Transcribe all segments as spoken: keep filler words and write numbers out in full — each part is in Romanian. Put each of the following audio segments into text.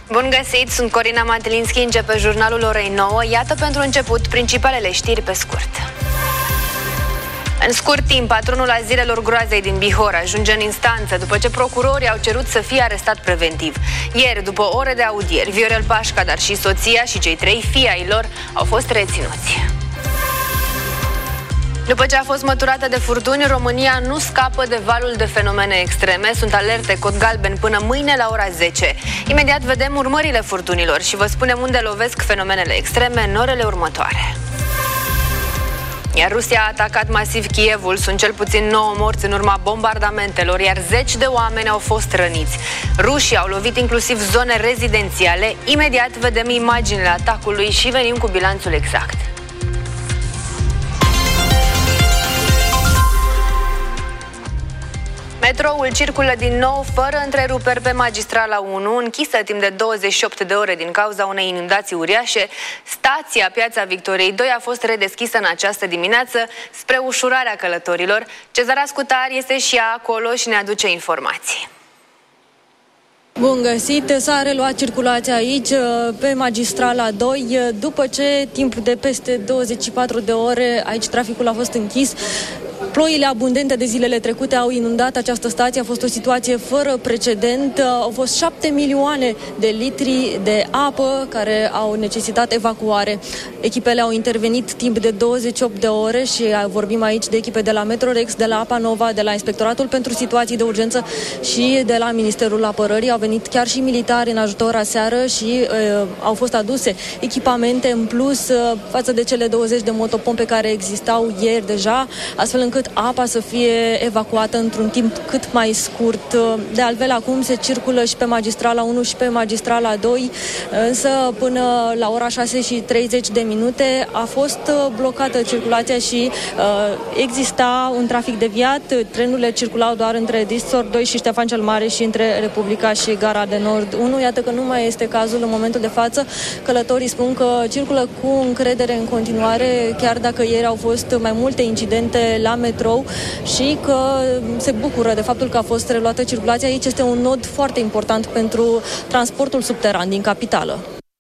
Bun găsit, sunt Corina Matelinski, începe jurnalul orei nouă. Iată pentru început principalele știri pe scurt. În scurt timp, patronul azilelor groazei din Bihor ajunge în instanță după ce procurorii au cerut să fie arestat preventiv. Ieri, după ore de audieri, Viorel Pașca, dar și soția și cei trei fii ai lor au fost reținuți. După ce a fost măturată de furtuni, România nu scapă de valul de fenomene extreme. Sunt alerte cod galben până mâine la ora zece. Imediat vedem urmările furtunilor și vă spunem unde lovesc fenomenele extreme în orele următoare. Iar Rusia a atacat masiv Kievul, sunt cel puțin nouă morți în urma bombardamentelor, iar zeci de oameni au fost răniți. Rușii au lovit inclusiv zone rezidențiale. Imediat vedem imaginile atacului și venim cu bilanțul exact. Metroul circulă din nou fără întreruperi pe magistrala unu, închisă timp de douăzeci și opt de ore din cauza unei inundații uriașe. Stația Piața Victoriei doi a fost redeschisă în această dimineață spre ușurarea călătorilor. Cezara Scutar este și ea acolo și ne aduce informații. Bun găsit, s-a reluat circulația aici pe magistrala doi după ce timp de peste douăzeci și patru de ore aici traficul a fost închis. Ploile abundente de zilele trecute au inundat această stație, a fost o situație fără precedent. Au fost șapte milioane de litri de apă care au necesitat evacuare. Echipele au intervenit timp de douăzeci și opt de ore și vorbim aici de echipe de la Metrorex, de la Apa Nova, de la Inspectoratul pentru Situații de Urgență și de la Ministerul Apărării. Au venit chiar și militari în ajutor aseară și uh, au fost aduse echipamente în plus uh, față de cele douăzeci de motopompe care existau ieri deja, astfel încât apa să fie evacuată într-un timp cât mai scurt. De altfel, acum se circulă și pe magistrala unu și pe magistrala doi, însă până la ora șase și treizeci de minute a fost blocată circulația și uh, exista un trafic deviat. Trenurile circulau doar între Distor doi și Ștefan cel Mare și între Republica și Gara de Nord unu. Iată că nu mai este cazul în momentul de față. Călătorii spun că circulă cu încredere în continuare, chiar dacă ieri au fost mai multe incidente la metrou și că se bucură de faptul că a fost reluată circulația. Aici este un nod foarte important pentru transportul subteran din capitală.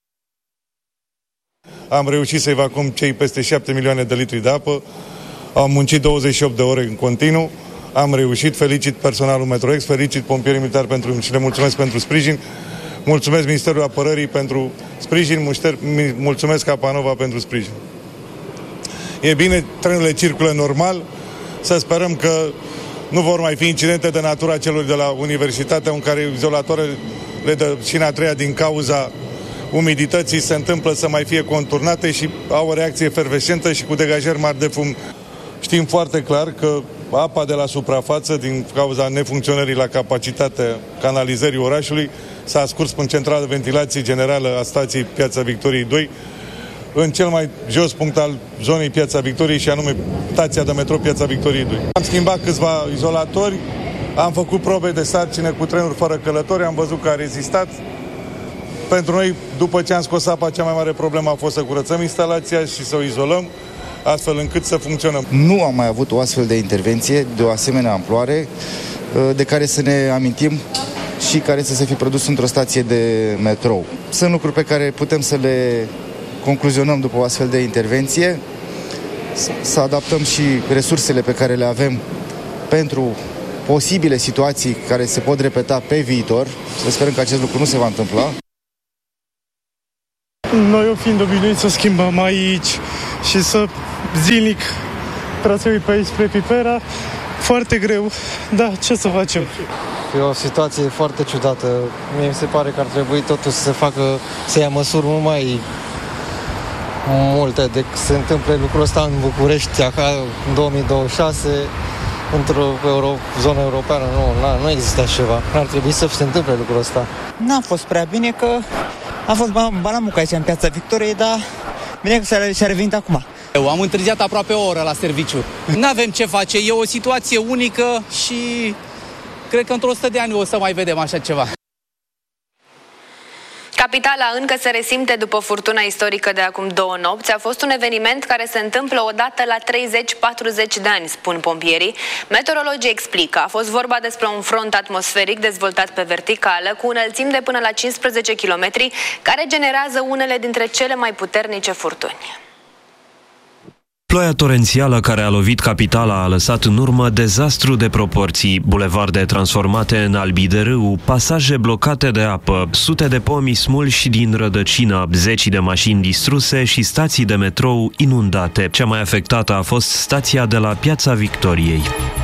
Am reușit să evacuăm cei peste șapte milioane de litri de apă. Am muncit douăzeci și opt de ore în continuu. Am reușit. Felicit personalul Metrorex, felicit pompierii militari pentru, și le mulțumesc pentru sprijin. Mulțumesc Ministerul Apărării pentru sprijin, mulțumesc Apa Nova pentru sprijin. E bine, trenurile circulă normal. Să sperăm că nu vor mai fi incidente de natura celor de la Universitatea, în care izolatoarele de șina a treia din cauza umidității se întâmplă să mai fie conturnate și au o reacție efervescentă și cu degajări mari de fum. Știm foarte clar că apa de la suprafață, din cauza nefuncționării la capacitatea canalizării orașului, s-a scurs în centrala de ventilație generală a stației Piața Victoriei doi, în cel mai jos punct al zonei Piața Victoriei, și anume stația de metro Piața Victoriei doi. Am schimbat câțiva izolatori, am făcut probe de sarcină cu trenuri fără călători, am văzut că a rezistat. Pentru noi, după ce am scos apa, cea mai mare problemă a fost să curățăm instalația și să o izolăm, astfel încât să funcționăm. Nu am mai avut o astfel de intervenție de o asemenea amploare de care să ne amintim și care să se fi produs într-o stație de metrou. Sunt lucruri pe care putem să le concluzionăm după o astfel de intervenție, să adaptăm și resursele pe care le avem pentru posibile situații care se pot repeta pe viitor. Să sperăm că acest lucru nu se va întâmpla. Noi, o fiind obișnuiți să schimbăm aici și să zilnic traseul pe aici spre Pipera, foarte greu, da, ce să facem? E o situație foarte ciudată. Mie mi se pare că ar trebui totuși să se facă, să ia măsuri mult mai multe decât se întâmple lucrul ăsta în București, acá în două mii douăzeci și șase, într-o euro, zonă europeană. Nu, nu există așa ceva. Ar trebui să se întâmple lucrul ăsta. N-a fost prea bine, că a fost balamuc aici în Piața Victoriei, dar bine că s-a revenit acum. Eu am întârziat aproape o oră la serviciu. N-avem ce face, e o situație unică și cred că într-o sută de ani o să mai vedem așa ceva. Capitala încă se resimte după furtuna istorică de acum două nopți. A fost un eveniment care se întâmplă odată la treizeci patruzeci de ani, spun pompierii. Meteorologii explică. A fost vorba despre un front atmosferic dezvoltat pe verticală, cu înălțimi de până la cincisprezece kilometri, care generează unele dintre cele mai puternice furtuni. Ploaia torențială care a lovit capitala a lăsat în urmă dezastru de proporții, bulevarde transformate în albi de râu, pasaje blocate de apă, sute de pomi smulși din rădăcină, zeci de mașini distruse și stații de metrou inundate. Cea mai afectată a fost stația de la Piața Victoriei.